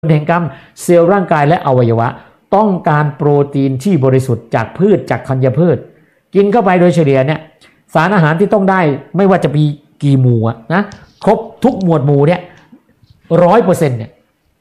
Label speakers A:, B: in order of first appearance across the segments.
A: แห่งกรรมเซลล์ร่างกายและอวัยวะต้องการโปรตีนที่บริสุทธิ์จากพืชจากธัญพืชกินเข้าไปโดยเฉลี่ยเนี่ยสารอาหารที่ต้องได้ไม่ว่าจะมีกี่หมู่นะครบทุกหมวดหมู่เนี่ย100%เนี่ย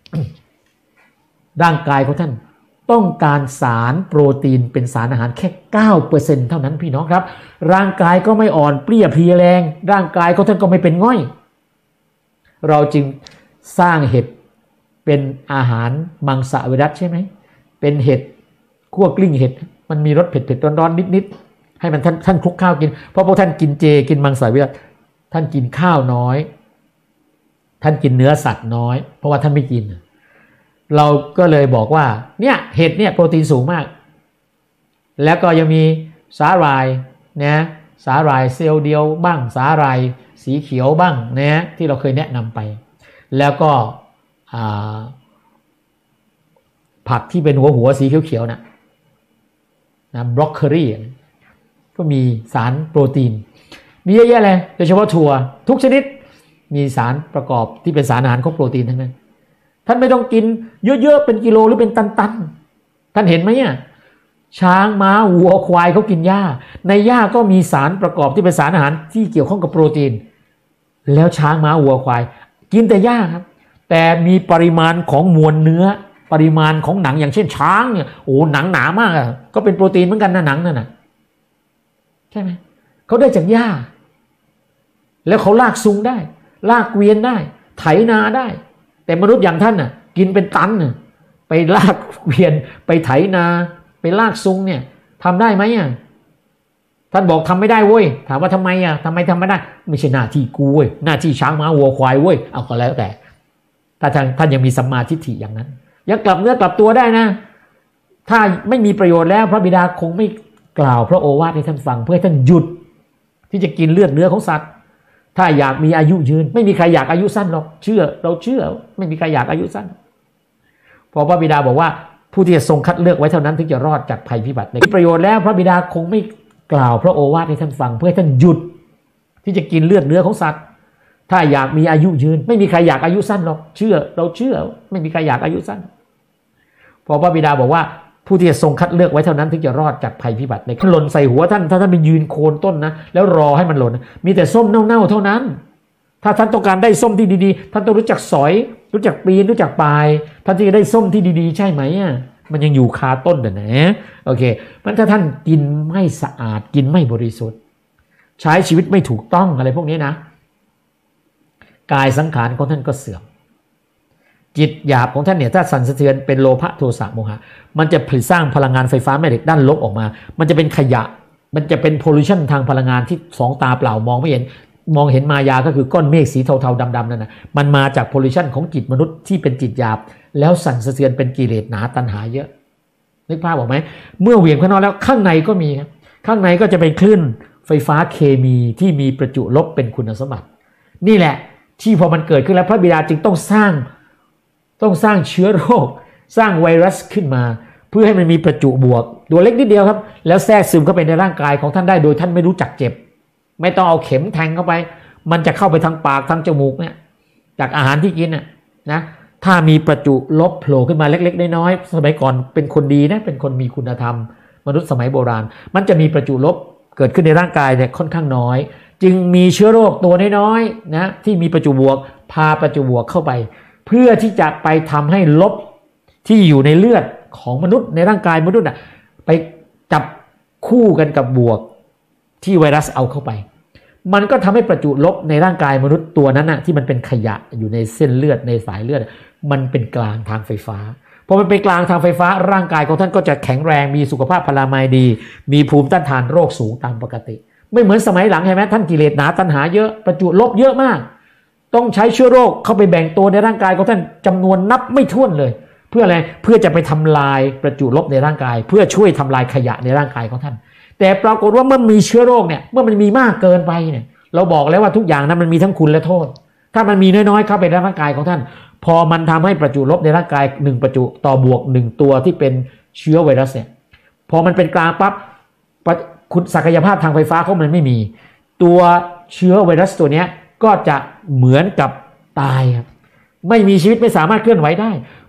A: ร่างกายของท่านต้องการสารโปรตีนเป็นสารอาหารแค่ 9% เท่านั้นพี่น้องครับร่างกายก็ไม่อ่อนเปรี้ยเพลียแรงร่างกายของท่านก็ไม่เป็นง่อยเราจึงสร้างเห็ดเป็นอาหารมังสวิรัติใช่ไหมเป็นเห็ดคั่วกลิ้งเห็ดมันมีรสเผ็ดๆร้อนๆนิดๆให้มันท่านคลุกข้าวกินเพราะพวกท่านกินเจกินมังสวิรัติท่านกินข้าวน้อยท่านกินเนื้อสัตว์น้อยเพราะว่าท่านไม่กินเราก็เลยบอกว่าเนี่ยเห็ดเนี่ยโปรตีนสูงมากแล้วก็ยังมีสาหร่ายนะสาหร่ายเซลล์เดียวบ้างสาหร่ายสีเขียวบ้างนะที่เราเคยแนะนำไปแล้วก็ผักที่เป็นหัวสีเขียวๆนะบรอกโคลีก็มีสารโปรตีนมีเยอะแยะเลยโดยเฉพาะถั่วทุกชนิดมีสารประกอบที่เป็นสารอาหารของโปรตีนทั้งนั้นท่านไม่ต้องกินเยอะๆเป็นกิโลหรือเป็นตันๆท่านเห็นไหมเนี่ยช้างม้าวัวควายเขากินหญ้าในหญ้าก็มีสารประกอบที่เป็นสารอาหารที่เกี่ยวข้องกับโปรตีนแล้วช้างม้าวัวควายกินแต่หญ้าครับแต่มีปริมาณของมวลเนื้อปริมาณของหนังอย่างเช่นช้างเนี่ยโอ้หนังหนามากก็เป็นโปรตีนเหมือนกันนะหนังนั่นน่ะใช่ไหมเขาได้จากหญ้าแล้วเขาลากซุงได้ลากเกวียนได้ไถนาได้แต่มนุษย์อย่างท่านน่ะกินเป็นตันน่ะไปลากเกวียนไปไถนาไปลากซุงเนี่ยทำได้ไหมท่านบอกทำไม่ได้เว้ยถามว่าทำไมทำไมทำไม่ได้ไม่ใช่หน้าที่กูเว้ยหน้าที่ช้างม้าวัวควายเว้ยเอาก็แล้วแต่ถ้าท่านยังมีสัมมาทิฏฐิอย่างนั้นยังกลับเนื้อกลับตัวได้นะถ้าไม่มีประโยชน์แล้วพระบิดาคงไม่กล่าวพระโอวาทให้ท่านฟังเพื่อให้ท่านหยุดที่จะกินเลือดเนื้อของสัตว์ถ้าอยากมีอายุยืนไม่มีใครอยากอายุสั้นหรอกเราเชื่อไม่มีใครอยากอายุสั้นพอพระบิดาบอกว่าผู้ที่จะทรงคัดเลือกไว้เท่านั้นถึงจะรอดจากภัยพิบัติในประโยชน์แล้วพระบิดาคงไม่กล่าวพระโอวาทให้ท่านฟังเพื่อให้ท่านหยุดที่จะกินเลือดเนื้อของสัตว์ถ้าอยากมีอายุยืนไม่มีใครอยากอายุสั้นหรอกเราเชื่อไม่มีใครอยากอายุสั้นพอพระบิดาบอกว่าผู้ที่จะทรงคัดเลือกไว้เท่านั้นถึงจะรอดจากภัยพิบัติในหล่นใส่หัวท่านถ้าท่านไปยืนโคนต้นนะแล้วรอให้มันหล่นมีแต่ส้มเน่าๆเท่านั้นถ้าท่านต้องการได้ส้มที่ดีๆท่านต้องรู้จักสอยรู้จักปีนรู้จักปลายท่านจะได้ส้มที่ดีๆใช่ไหมมันยังอยู่คาต้นนะโอเคมันถ้าท่านกินไม่สะอาดกินไม่บริสุทธิ์ใช้ชีวิตไม่ถูกต้องอะไรพวกนี้นะกายสังขารของท่านก็เสื่อมจิตหยาบของท่านเนี่ยถ้าสั่นสะเทือนเป็นโลภะโทสะโมหะมันจะผลิตสร้างพลังงานไฟฟ้าแม่เหล็กด้านลบออกมามันจะเป็นขยะมันจะเป็นโพลูชันทางพลังงานที่สองตาเปล่ามองไม่เห็นมองเห็นมายาก็คือก้อนเมฆสีเทาๆดำๆนั่นนะมันมาจากโพลูชันของจิตมนุษย์ที่เป็นจิตหยาบแล้วสั่นสะเทือนเป็นกิเลสหนาตัณหาเยอะนึกภาพออกไหมเมื่อเหวี่ยงข้างนอกแล้วข้างในก็มีครับข้างในก็จะเป็นคลื่นไฟฟ้าเคมีที่มีประจุลบเป็นคุณสมบัตินี่แหละที่พอมันเกิดขึ้นแล้วพระบิดาจึงต้องสร้างเชื้อโรคสร้างไวรัสขึ้นมาเพื่อให้มันมีประจุบวกตัวเล็กนิดเดียวครับแล้วแทรกซึมเข้าไปในร่างกายของท่านได้โดยท่านไม่รู้จักเจ็บไม่ต้องเอาเข็มแทงเข้าไปมันจะเข้าไปทางปากทางจมูกเนี่ยจากอาหารที่กินนะถ้ามีประจุลบโผล่ขึ้นมาเล็กๆน้อยๆสมัยก่อนเป็นคนดีนะเป็นคนมีคุณธรรมมนุษย์สมัยโบราณมันจะมีประจุลบเกิดขึ้นในร่างกายเนี่ยค่อนข้างน้อยจึงมีเชื้อโรคตัวน้อยๆนะที่มีประจุบวกพาประจุบวกเข้าไปเพื่อที่จะไปทำให้ลบที่อยู่ในเลือดของมนุษย์ในร่างกายมนุษย์ไปจับคู่กันกับบวกที่ไวรัสเอาเข้าไปมันก็ทำให้ประจุลบในร่างกายมนุษย์ตัวนั้นที่มันเป็นขยะอยู่ในเส้นเลือดในสายเลือดมันเป็นกลางทางไฟฟ้าพอมันเป็นกลางทางไฟฟ้าร่างกายของท่านก็จะแข็งแรงมีสุขภาพพลามัยดีมีภูมิต้านทานโรคสูงตามปกติไม่เหมือนสมัยหลังใช่ไหมท่านกิเลสหนาตัณหาเยอะประจุลบเยอะมากต้องใช้เชื้อโรคเข้าไปแบ่งตัวในร่างกายของท่านจำนวนนับไม่ถ้วนเลยเพื่ออะไรเพื่อจะไปทำลายประจุลบในร่างกายเพื่อช่วยทำลายขยะในร่างกายของท่านแต่ปรากฏว่าเมื่อมีเชื้อโรคเนี่ยเมื่อมันมีมากเกินไปเนี่ยเราบอกแล้วว่าทุกอย่างนั้นมันมีทั้งคุณและโทษถ้ามันมีน้อยๆเข้าไปในร่างกายของท่านพอมันทำให้ประจุลบในร่างกาย1ประจุต่อบวก1ตัวที่เป็นเชื้อไวรัสเนี่ยพอมันเป็นกลางปั๊บคุณศักยภาพทางไฟฟ้าของมันไม่มีตัวเชื้อไวรัสตัวนี้ก็จะเหมือนกับตายครับไม่มีชีวิตไม่สามารถเคลื่อนไหวได้